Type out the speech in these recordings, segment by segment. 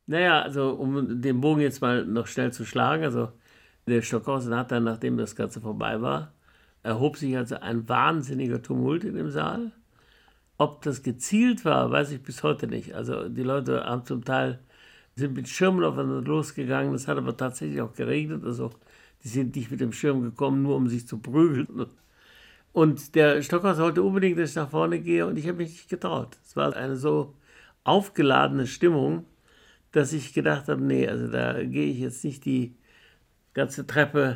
Naja, also um den Bogen jetzt mal noch schnell zu schlagen, also der Stockhausen hat dann, nachdem das Ganze vorbei war, erhob sich also ein wahnsinniger Tumult in dem Saal. Ob das gezielt war, weiß ich bis heute nicht. Also die Leute haben zum Teil, sind mit Schirmen aufeinander losgegangen, es hat aber tatsächlich auch geregnet, also die sind nicht mit dem Schirm gekommen, nur um sich zu prügeln. Und der Stockhaus wollte unbedingt, dass ich nach vorne gehe und ich habe mich nicht getraut. Es war eine so aufgeladene Stimmung, dass ich gedacht habe, nee, also da gehe ich jetzt nicht die ganze Treppe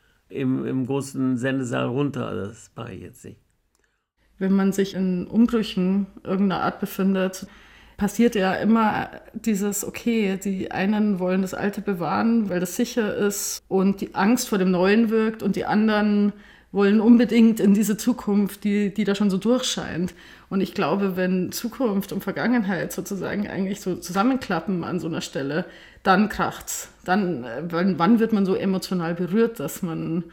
im großen Sendesaal runter. Also das mache ich jetzt nicht. Wenn man sich in Umbrüchen irgendeiner Art befindet, passiert ja immer dieses, okay, die einen wollen das Alte bewahren, weil das sicher ist und die Angst vor dem Neuen wirkt und die anderen wollen unbedingt in diese Zukunft, die da schon so durchscheint. Und ich glaube, wenn Zukunft und Vergangenheit sozusagen eigentlich so zusammenklappen an so einer Stelle, dann kracht's. Dann, wann wird man so emotional berührt, dass man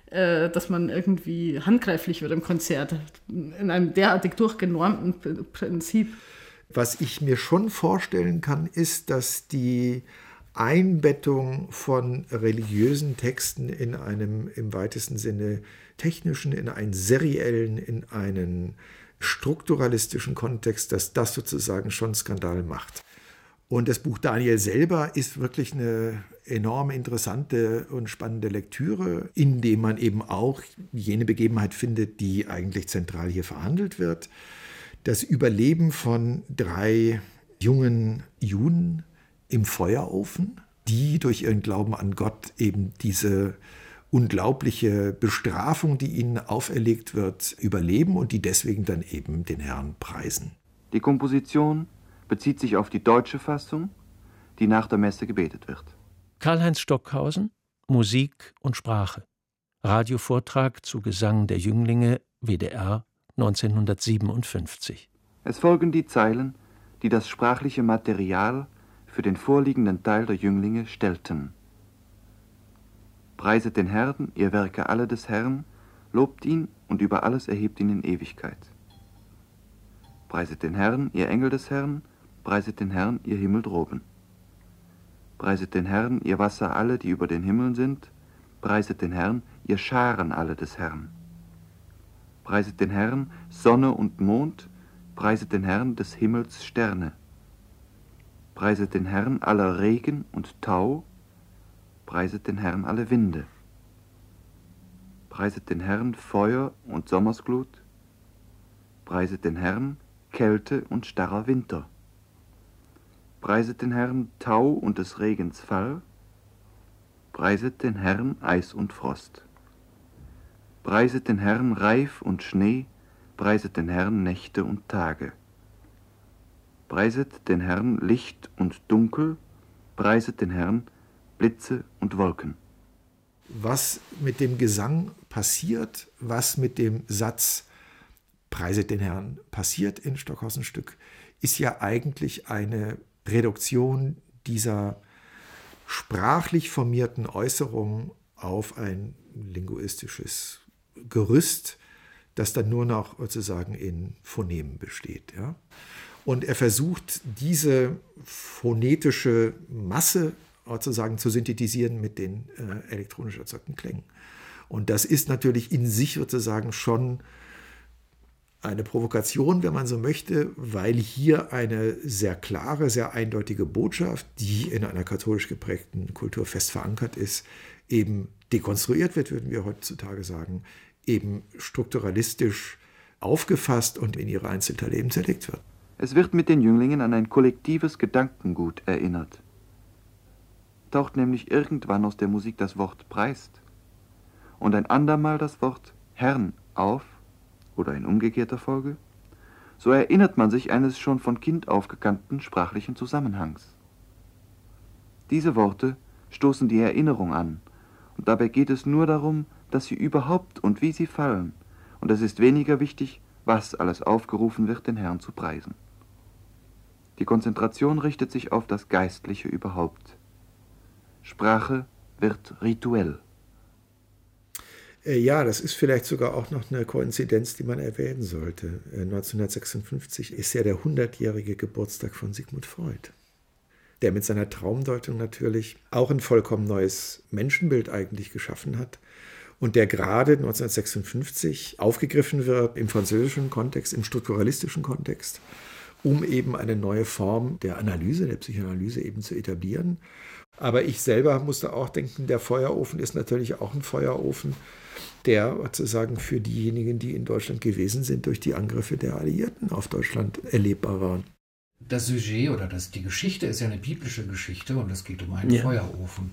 irgendwie handgreiflich wird im Konzert, in einem derartig durchgenormten Prinzip. Was ich mir schon vorstellen kann, ist, dass die Einbettung von religiösen Texten in einem im weitesten Sinne technischen, in einen seriellen, in einen strukturalistischen Kontext, dass das sozusagen schon Skandal macht. Und das Buch Daniel selber ist wirklich eine enorm interessante und spannende Lektüre, in dem man eben auch jene Begebenheit findet, die eigentlich zentral hier verhandelt wird. Das Überleben von 3 jungen Juden im Feuerofen, die durch ihren Glauben an Gott eben diese unglaubliche Bestrafung, die ihnen auferlegt wird, überleben und die deswegen dann eben den Herrn preisen. Die Komposition bezieht sich auf die deutsche Fassung, die nach der Messe gebetet wird. Karl-Heinz Stockhausen, Musik und Sprache. Radiovortrag zu Gesang der Jünglinge, WDR 1957. Es folgen die Zeilen, die das sprachliche Material für den vorliegenden Teil der Jünglinge stellten. Preiset den Herrn, ihr Werke alle des Herrn, lobt ihn und über alles erhebt ihn in Ewigkeit. Preiset den Herrn, ihr Engel des Herrn, preiset den Herrn, ihr Himmel droben. Preiset den Herrn, ihr Wasser alle, die über den Himmeln sind, preiset den Herrn, ihr Scharen alle des Herrn. Preiset den Herrn, Sonne und Mond, preiset den Herrn des Himmels Sterne. Preiset den Herrn aller Regen und Tau, preiset den Herrn alle Winde. Preiset den Herrn Feuer und Sommersglut, preiset den Herrn Kälte und starrer Winter. Preiset den Herrn Tau und des Regens Fall, preiset den Herrn Eis und Frost. Preiset den Herrn Reif und Schnee, preiset den Herrn Nächte und Tage. Preiset den Herrn Licht und Dunkel, preiset den Herrn Blitze und Wolken. Was mit dem Gesang passiert, was mit dem Satz Preiset den Herrn passiert in Stockhausens Stück, ist ja eigentlich eine Reduktion dieser sprachlich formierten Äußerung auf ein linguistisches Gerüst, das dann nur noch sozusagen in Phonemen besteht. Ja? Und er versucht, diese phonetische Masse sozusagen zu synthetisieren mit den elektronisch erzeugten Klängen. Und das ist natürlich in sich sozusagen schon eine Provokation, wenn man so möchte, weil hier eine sehr klare, sehr eindeutige Botschaft, die in einer katholisch geprägten Kultur fest verankert ist, eben dekonstruiert wird, würden wir heutzutage sagen, eben strukturalistisch aufgefasst und in ihre Einzelteile eben zerlegt wird. Es wird mit den Jünglingen an ein kollektives Gedankengut erinnert. Taucht nämlich irgendwann aus der Musik das Wort preist und ein andermal das Wort Herrn auf, oder in umgekehrter Folge, so erinnert man sich eines schon von Kind auf gekannten sprachlichen Zusammenhangs. Diese Worte stoßen die Erinnerung an, und dabei geht es nur darum, dass sie überhaupt und wie sie fallen, und es ist weniger wichtig, was alles aufgerufen wird, den Herrn zu preisen. Die Konzentration richtet sich auf das Geistliche überhaupt. Sprache wird rituell. Ja, das ist vielleicht sogar auch noch eine Koinzidenz, die man erwähnen sollte. 1956 ist ja der 100-jährige Geburtstag von Sigmund Freud. der mit seiner Traumdeutung natürlich auch ein vollkommen neues Menschenbild eigentlich geschaffen hat und der gerade 1956 aufgegriffen wird im französischen Kontext, im strukturalistischen Kontext, um eben eine neue Form der Analyse, der Psychoanalyse eben zu etablieren. Aber ich selber musste auch denken, der Feuerofen ist natürlich auch ein Feuerofen, der sozusagen für diejenigen, die in Deutschland gewesen sind, durch die Angriffe der Alliierten auf Deutschland erlebbar waren. Das Sujet oder die Geschichte ist ja eine biblische Geschichte und es geht um einen Feuerofen.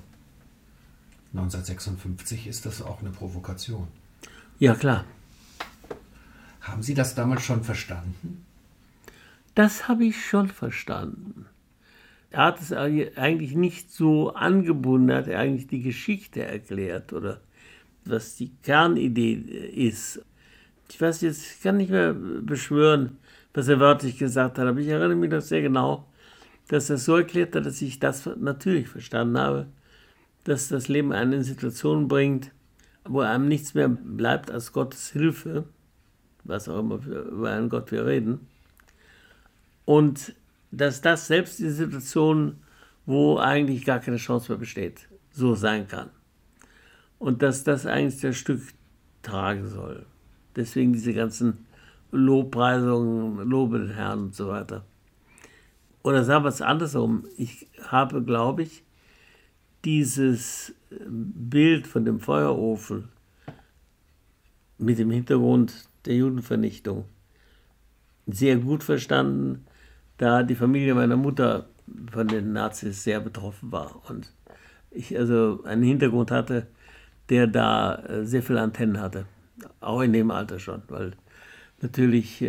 1956 ist das auch eine Provokation. Ja, klar. Haben Sie das damals schon verstanden? Das habe ich schon verstanden. Er hat es eigentlich nicht so angebunden, er hat eigentlich die Geschichte erklärt oder was die Kernidee ist. Ich weiß jetzt, ich kann nicht mehr beschwören, was er wörtlich gesagt hat, aber ich erinnere mich noch sehr genau, dass er so erklärt hat, dass ich das natürlich verstanden habe, dass das Leben einen in Situationen bringt, wo einem nichts mehr bleibt als Gottes Hilfe, was auch immer über einen Gott wir reden, und dass das selbst die Situation, wo eigentlich gar keine Chance mehr besteht, so sein kann. Und dass das eigentlich das Stück tragen soll. Deswegen diese ganzen Lobpreisungen, Lobe den Herrn und so weiter. Oder sagen wir es andersrum. Ich habe, glaube ich, dieses Bild von dem Feuerofen mit dem Hintergrund der Judenvernichtung sehr gut verstanden, da die Familie meiner Mutter von den Nazis sehr betroffen war und ich also einen Hintergrund hatte, der da sehr viele Antennen hatte, auch in dem Alter schon, weil natürlich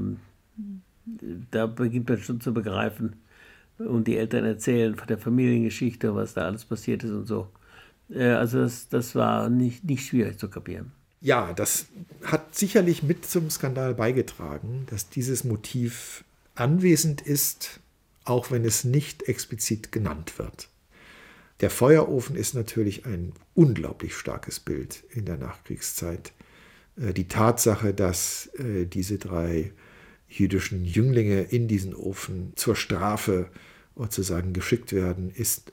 da beginnt man schon zu begreifen und die Eltern erzählen von der Familiengeschichte, was da alles passiert ist und so. Also das war nicht schwierig zu kapieren. Ja, das hat sicherlich mit zum Skandal beigetragen, dass dieses Motiv anwesend ist, auch wenn es nicht explizit genannt wird. Der Feuerofen ist natürlich ein unglaublich starkes Bild in der Nachkriegszeit. Die Tatsache, dass diese 3 jüdischen Jünglinge in diesen Ofen zur Strafe sozusagen geschickt werden, ist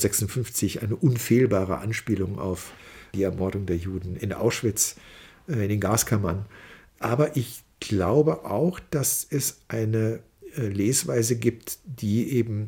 1956 eine unfehlbare Anspielung auf die Ermordung der Juden in Auschwitz, in den Gaskammern. Aber ich glaube auch, dass es eine Lesweise gibt, die eben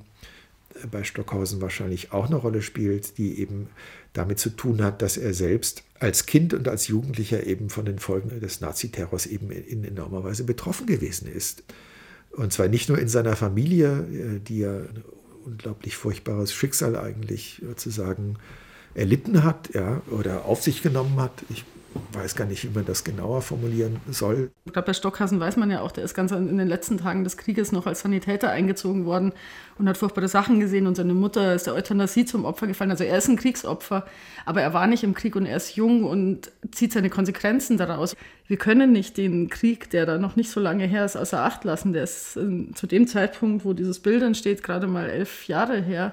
bei Stockhausen wahrscheinlich auch eine Rolle spielt, die eben damit zu tun hat, dass er selbst als Kind und als Jugendlicher eben von den Folgen des Naziterrors eben in enormer Weise betroffen gewesen ist. Und zwar nicht nur in seiner Familie, die ja ein unglaublich furchtbares Schicksal eigentlich sozusagen erlitten hat, ja, oder auf sich genommen hat. Ich weiß gar nicht, wie man das genauer formulieren soll. Ich glaube, bei Stockhausen weiß man ja auch, der ist ganz in den letzten Tagen des Krieges noch als Sanitäter eingezogen worden und hat furchtbare Sachen gesehen und seine Mutter ist der Euthanasie zum Opfer gefallen. Also er ist ein Kriegsopfer, aber er war nicht im Krieg und er ist jung und zieht seine Konsequenzen daraus. Wir können nicht den Krieg, der da noch nicht so lange her ist, außer Acht lassen. Der ist zu dem Zeitpunkt, wo dieses Bild entsteht, gerade mal 11 Jahre her.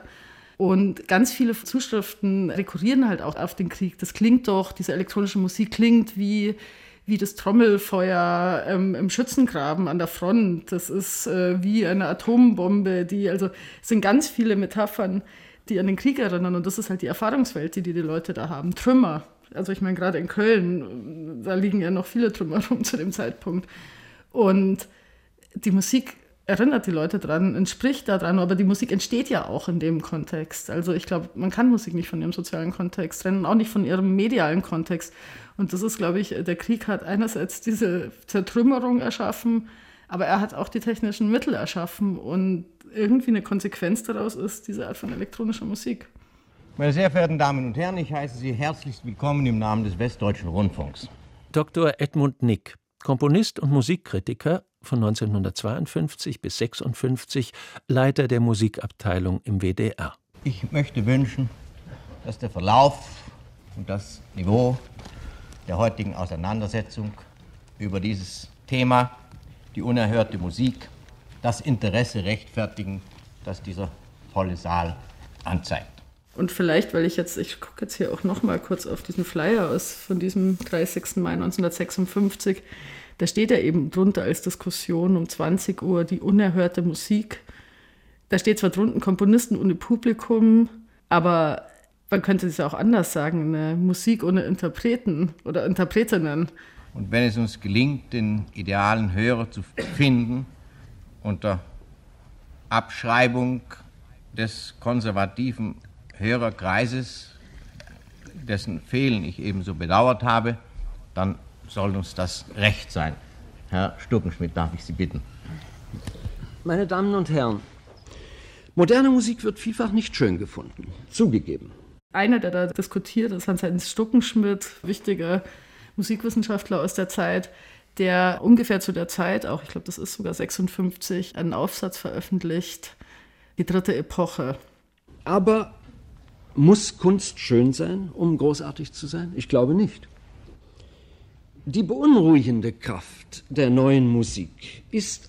Und ganz viele Zuschriften rekurrieren halt auch auf den Krieg. Das klingt doch, diese elektronische Musik klingt wie das Trommelfeuer im Schützengraben an der Front. Das ist wie eine Atombombe. Es sind ganz viele Metaphern, die an den Krieg erinnern. Und das ist halt die Erfahrungswelt, die Leute da haben. Trümmer. Also ich meine, gerade in Köln, da liegen ja noch viele Trümmer rum zu dem Zeitpunkt. Und die Musik erinnert die Leute dran, entspricht daran, aber die Musik entsteht ja auch in dem Kontext. Also ich glaube, man kann Musik nicht von ihrem sozialen Kontext trennen, auch nicht von ihrem medialen Kontext. Und das ist, glaube ich, der Krieg hat einerseits diese Zertrümmerung erschaffen, aber er hat auch die technischen Mittel erschaffen und irgendwie eine Konsequenz daraus ist diese Art von elektronischer Musik. Meine sehr verehrten Damen und Herren, ich heiße Sie herzlichst willkommen im Namen des Westdeutschen Rundfunks. Dr. Edmund Nick, Komponist und Musikkritiker, von 1952 bis 1956 Leiter der Musikabteilung im WDR. Ich möchte wünschen, dass der Verlauf und das Niveau der heutigen Auseinandersetzung über dieses Thema, die unerhörte Musik, das Interesse rechtfertigen, das dieser volle Saal anzeigt. Und vielleicht, weil ich gucke jetzt hier auch noch mal kurz auf diesen Flyer aus von diesem 30. Mai 1956, da steht ja eben drunter als Diskussion um 20 Uhr die unerhörte Musik, Da steht zwar drunten Komponisten ohne Publikum, aber man könnte es ja auch anders sagen, eine Musik ohne Interpreten oder Interpretinnen. Und wenn es uns gelingt, den idealen Hörer zu finden, unter Abschreibung des konservativen Hörerkreises, dessen Fehlen ich ebenso bedauert habe, dann soll uns das recht sein. Herr Stuckenschmidt, darf ich Sie bitten. Meine Damen und Herren, moderne Musik wird vielfach nicht schön gefunden, zugegeben. Einer, der da diskutiert, ist Hans-Heinz Stuckenschmidt, wichtiger Musikwissenschaftler aus der Zeit, der ungefähr zu der Zeit, auch ich glaube, das ist sogar 56, einen Aufsatz veröffentlicht, die dritte Epoche. Aber muss Kunst schön sein, um großartig zu sein? Ich glaube nicht. Die beunruhigende Kraft der neuen Musik ist